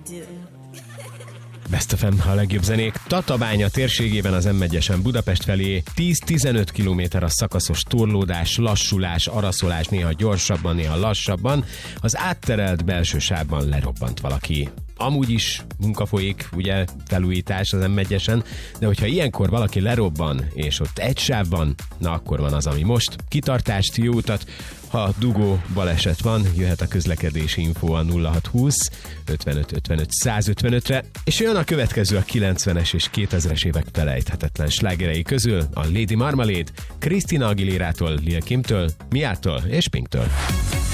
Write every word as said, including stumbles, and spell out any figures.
Best ef em, a legjobb zenék. Tatabánya térségében az em egyesen Budapest felé tíz-tizenöt kilométer a szakaszos torlódás, lassulás, araszolás, néha gyorsabban, néha lassabban. Az átterelt belső sávban lerobbant valaki. Amúgy is munka folyik, ugye, felújítás az em egyesen, de hogyha ilyenkor valaki lerobban, és ott egy sávban, na akkor van az, ami most. Kitartást, jó utat, ha dugó baleset van, jöhet a közlekedési info a nulla hat húsz ötvenöt ötvenöt száz ötvenötre, és jön a következő a kilencvenes és kétezres évek felejthetetlen slágerei közül, a Lady Marmalade, Christina Aguilérától, Lil Kimtől, Miától és Pinktől.